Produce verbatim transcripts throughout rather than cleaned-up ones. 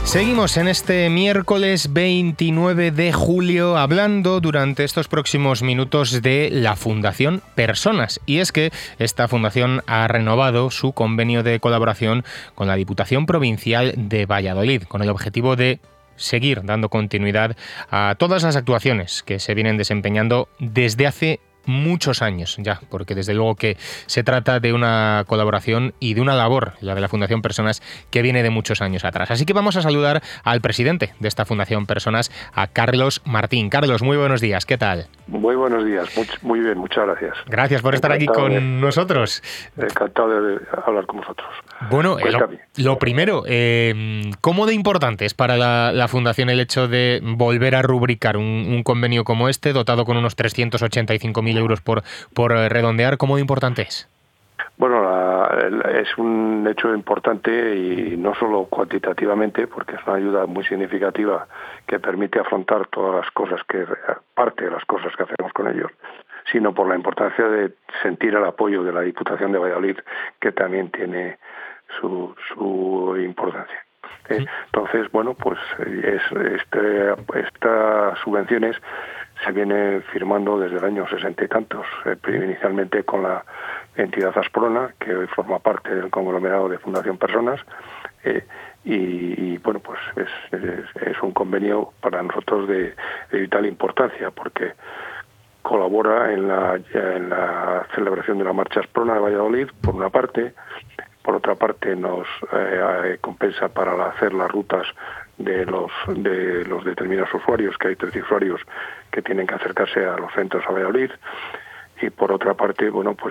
Seguimos en este miércoles veintinueve de julio hablando durante estos próximos minutos de la Fundación Personas. Y es que esta fundación ha renovado su convenio de colaboración con la Diputación Provincial de Valladolid, con el objetivo de seguir dando continuidad a todas las actuaciones que se vienen desempeñando desde hace muchos años ya, porque desde luego que se trata de una colaboración y de una labor, la de la Fundación Personas, que viene de muchos años atrás. Así que vamos a saludar al presidente de esta Fundación Personas, a Carlos Martín. Carlos, muy buenos días, ¿qué tal? Muy buenos días, muy, muy bien, muchas gracias. Gracias por estar aquí con de, nosotros. Encantado de hablar con vosotros. Bueno, eh, lo, lo primero, eh, ¿cómo de importante es para la, la Fundación el hecho de volver a rubricar un, un convenio como este, dotado con unos trescientos ochenta y cinco mil euros por, por redondear? ¿Cómo de importante es? Bueno, la, es un hecho importante y no solo cuantitativamente, porque es una ayuda muy significativa que permite afrontar todas las cosas que, parte de las cosas que hacemos con ellos, sino por la importancia de sentir el apoyo de la Diputación de Valladolid, que también tiene su, su importancia. ¿Eh? Entonces, bueno, pues es, este, estas subvenciones se vienen firmando desde el año sesenta y tantos, eh, inicialmente con la entidad Asprona, que hoy forma parte del conglomerado de Fundación Personas, eh, y, y bueno, pues es, es, es un convenio para nosotros de, de vital importancia, porque colabora en la, en la celebración de la Marcha Asprona de Valladolid, por una parte. Por otra parte, nos eh, compensa para hacer las rutas de los de los determinados usuarios, que hay tres usuarios que tienen que acercarse a los centros a Valladolid. Y por otra parte, bueno, pues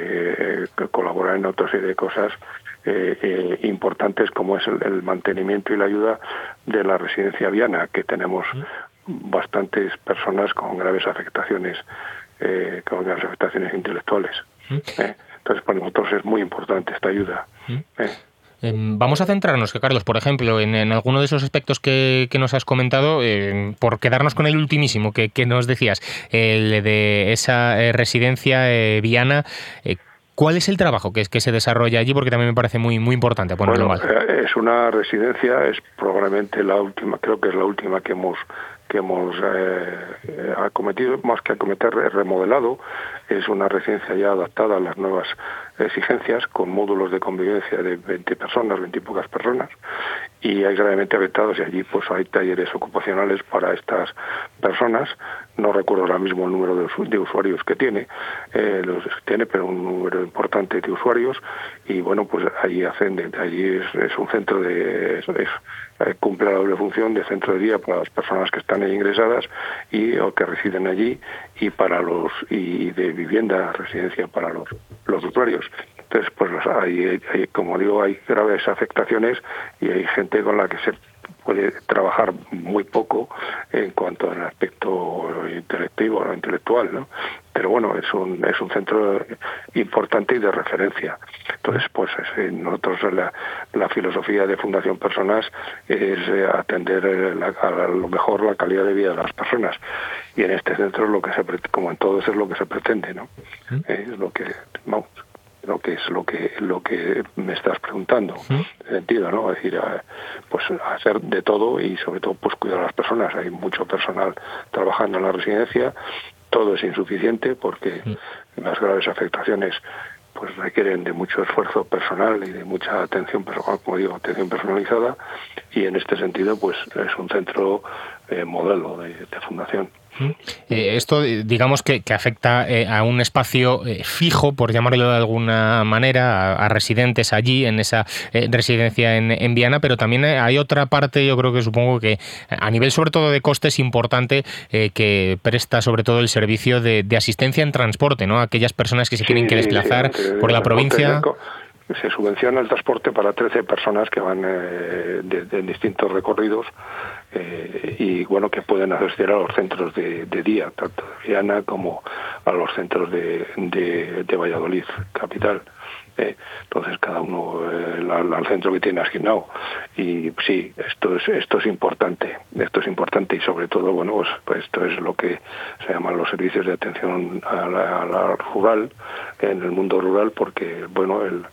eh, colabora en otra serie de cosas eh, eh, importantes, como es el, el mantenimiento y la ayuda de la residencia Viana, que tenemos bastantes personas con graves afectaciones, eh, con graves afectaciones intelectuales. ¿eh? Entonces, para nosotros es muy importante esta ayuda. ¿eh? Eh, vamos a centrarnos, que Carlos, por ejemplo, en, en alguno de esos aspectos que, que nos has comentado, eh, por quedarnos con el ultimísimo que, que nos decías, el de esa eh, residencia eh, Viana. Eh, ¿Cuál es el trabajo que, que se desarrolla allí? Porque también me parece muy muy importante ponerlo bueno, mal. Es una residencia, es probablemente la última, creo que es la última que hemos que hemos eh, acometido, más que acometer, remodelado. Es una residencia ya adaptada a las nuevas exigencias, con módulos de convivencia de veinte personas, veinte y pocas personas, y hay gravemente afectados, y allí pues hay talleres ocupacionales para estas personas. No recuerdo ahora mismo el número de, de usuarios que tiene, eh, los que tiene, pero un número importante de usuarios, y bueno, pues allí hacen, allí es, es un centro de... Es, es, cumple la doble función de centro de día para las personas que están ahí ingresadas y o que residen allí, y para los y de vivienda, residencia para los, los usuarios. Entonces, pues hay, hay, como digo, hay graves afectaciones y hay gente con la que se puede trabajar muy poco en cuanto al aspecto intelectivo o intelectual, ¿no? Pero bueno, es un es un centro importante y de referencia. Entonces, pues nosotros la, la filosofía de Fundación Personas es atender la, a lo mejor la calidad de vida de las personas, y en este centro lo que se como en todo eso es lo que se pretende, ¿no? ¿Mm? Es lo que vamos. Lo que es lo que lo que me estás preguntando, ¿sí? En ese sentido, ¿no? Es decir, a, pues hacer de todo y sobre todo pues cuidar a las personas. Hay mucho personal trabajando en la residencia, todo es insuficiente porque sí. Las graves afectaciones pues requieren de mucho esfuerzo personal y de mucha atención personal, como digo, atención personalizada, y en este sentido pues es un centro eh, modelo de, de fundación. Eh, esto, digamos que, que afecta eh, a un espacio eh, fijo, por llamarlo de alguna manera, a, a residentes allí, en esa eh, residencia en, en Viana, pero también hay otra parte, yo creo que supongo que a nivel sobre todo de costes importante, eh, que presta sobre todo el servicio de, de asistencia en transporte, ¿no? Aquellas personas que se sí, tienen que desplazar sí, por la provincia. Se subvenciona el transporte para trece personas que van eh, de, de distintos recorridos eh, y bueno, que pueden asistir a los centros de, de día, tanto de Viana como a los centros de, de, de Valladolid, capital. Eh, entonces cada uno eh, la, la, al centro que tiene asignado, y sí, esto es esto es importante, esto es importante y sobre todo bueno pues, pues esto es lo que se llaman los servicios de atención a la, a la rural, en el mundo rural, porque bueno el,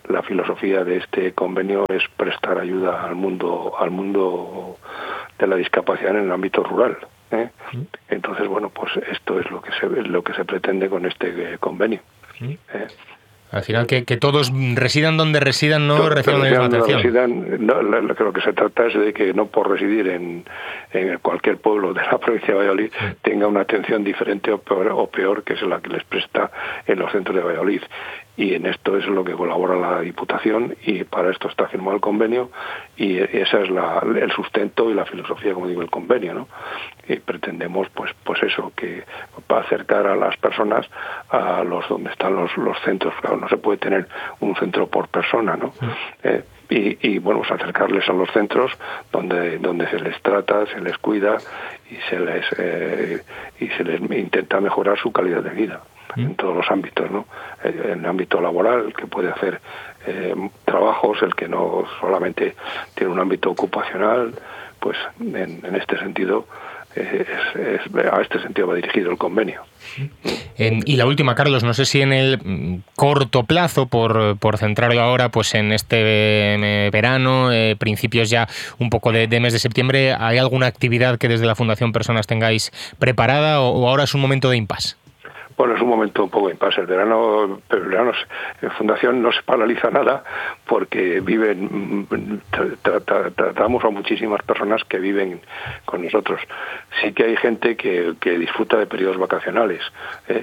la filosofía de este convenio es prestar ayuda al mundo, al mundo de la discapacidad en el ámbito rural. ¿eh? Entonces, bueno, pues esto es lo que se lo que se pretende con este eh, convenio. ¿eh? Al final, que, que todos residan donde residan, no reciban la misma atención. Residan, no, lo, lo que se trata es de que no por residir en, en cualquier pueblo de la provincia de Valladolid sí. tenga una atención diferente o peor, o peor que es la que les presta en los centros de Valladolid. Y en esto es lo que colabora la Diputación y para esto está firmado el convenio y esa es la, el sustento y la filosofía, como digo, el convenio, ¿no? Y pretendemos, pues, pues eso, que para acercar a las personas a los donde están los, los centros. Claro, no se puede tener un centro por persona, ¿no? Sí. Eh, y, y bueno, pues acercarles a los centros donde donde se les trata, se les cuida y se les eh, y se les intenta mejorar su calidad de vida en todos los ámbitos, ¿no? En el ámbito laboral, que puede hacer eh, trabajos, el que no solamente tiene un ámbito ocupacional, pues en, en este sentido eh, es, es, a este sentido va dirigido el convenio. En, y la última, Carlos, no sé si en el corto plazo, por, por centrarlo ahora, pues en este eh, verano, eh, principios ya un poco de, de mes de septiembre, ¿hay alguna actividad que desde la Fundación Personas tengáis preparada o, o ahora es un momento de impasse? Bueno, es un momento un poco impasse. El verano, pero el verano en Fundación no se paraliza nada porque viven, tra, tra, tratamos a muchísimas personas que viven con nosotros. Sí que hay gente que, que disfruta de periodos vacacionales, ¿eh?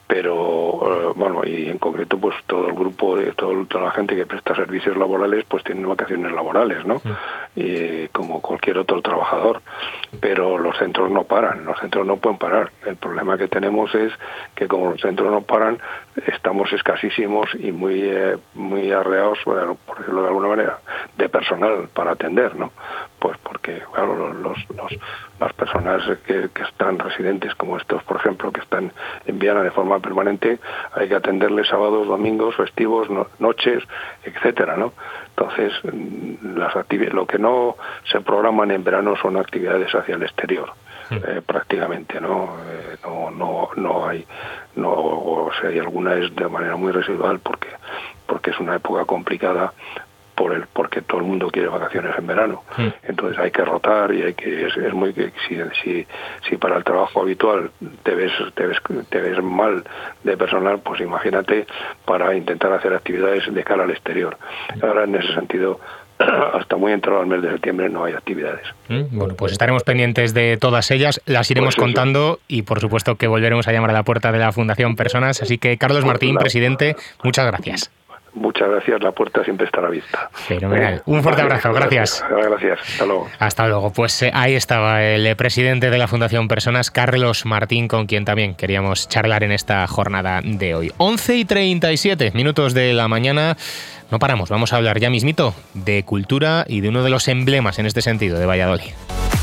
pero bueno, y en concreto pues todo el grupo, de todo, toda la gente que presta servicios laborales pues tiene vacaciones laborales, ¿no? Sí. Y como cualquier otro trabajador, pero los centros no paran, los centros no pueden parar. El problema que tenemos es que como los centros no paran, estamos escasísimos y muy eh, muy arreados, bueno, por decirlo de alguna manera, de personal para atender, ¿no? Pues porque claro, los, los las personas que, que están residentes como estos, por ejemplo, que están en Viana de forma permanente, hay que atenderles sábados, domingos, festivos, no, noches, etcétera, ¿no? Entonces, las actividades, lo que no se programan en verano son actividades hacia el exterior, eh, prácticamente, ¿no? Eh, no, no, no hay, no, o sea, hay alguna es de manera muy residual porque, porque es una época complicada. Por el, porque todo el mundo quiere vacaciones en verano, sí. Entonces hay que rotar y hay que es, es muy si, si si para el trabajo habitual te ves te ves te ves mal de personal, pues imagínate para intentar hacer actividades de cara al exterior. Ahora en ese sentido hasta muy entrado al mes de septiembre no hay actividades. Bueno, pues estaremos pendientes de todas ellas, las iremos pues contando y por supuesto que volveremos a llamar a la puerta de la Fundación Personas. Así que Carlos Martín, presidente, muchas gracias. Muchas gracias, la puerta siempre estará vista. Fenomenal. ¿Eh? Un fuerte vale, abrazo, gracias. Gracias, gracias. Hasta luego. Hasta luego. Pues eh, ahí estaba el presidente de la Fundación Personas, Carlos Martín, con quien también queríamos charlar en esta jornada de hoy. once y treinta y siete minutos de la mañana. No paramos, vamos a hablar ya mismito de cultura y de uno de los emblemas en este sentido de Valladolid.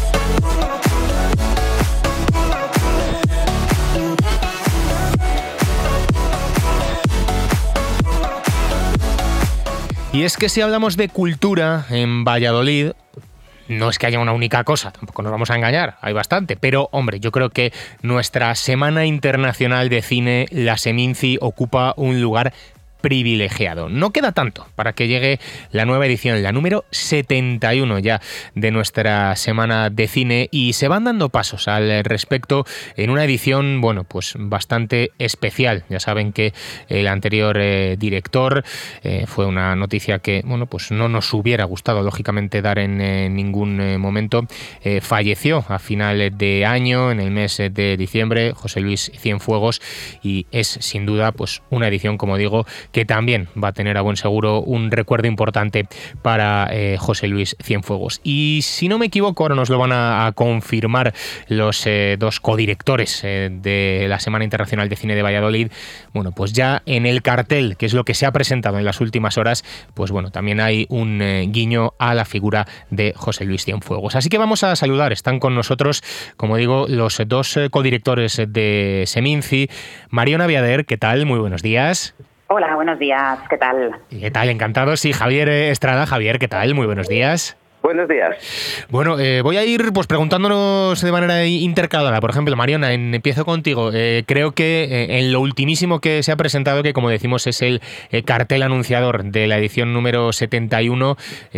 Y es que si hablamos de cultura en Valladolid, no es que haya una única cosa, tampoco nos vamos a engañar, hay bastante, pero hombre, yo creo que nuestra Semana Internacional de Cine, la Seminci, ocupa un lugar privilegiado. No queda tanto para que llegue la nueva edición, la número setenta y uno ya de nuestra Semana de Cine, y se van dando pasos al respecto en una edición, bueno, pues bastante especial. Ya saben que el anterior eh, director eh, fue una noticia que, bueno, pues no nos hubiera gustado, lógicamente, dar en eh, ningún eh, momento. Eh, falleció a finales de año, en el mes de diciembre, José Luis Cienfuegos, y es sin duda, pues una edición, como digo, que también va a tener a buen seguro un recuerdo importante para eh, José Luis Cienfuegos. Y si no me equivoco, ahora nos lo van a, a confirmar los eh, dos codirectores eh, de la Semana Internacional de Cine de Valladolid. Bueno, pues ya en el cartel, que es lo que se ha presentado en las últimas horas, pues bueno, también hay un eh, guiño a la figura de José Luis Cienfuegos. Así que vamos a saludar, están con nosotros, como digo, los dos eh, codirectores de Seminci. Mariona Viader, ¿qué tal? Muy buenos días. Hola, buenos días, ¿qué tal? ¿Qué tal? Encantados. Y Javier Estrada. Javier, ¿qué tal? Muy buenos días. Buenos días. Bueno, eh, voy a ir pues preguntándonos de manera intercalada. Por ejemplo, Mariona, en, empiezo contigo. Eh, creo que eh, en lo ultimísimo que se ha presentado, que como decimos es el eh, cartel anunciador de la edición número setenta y uno,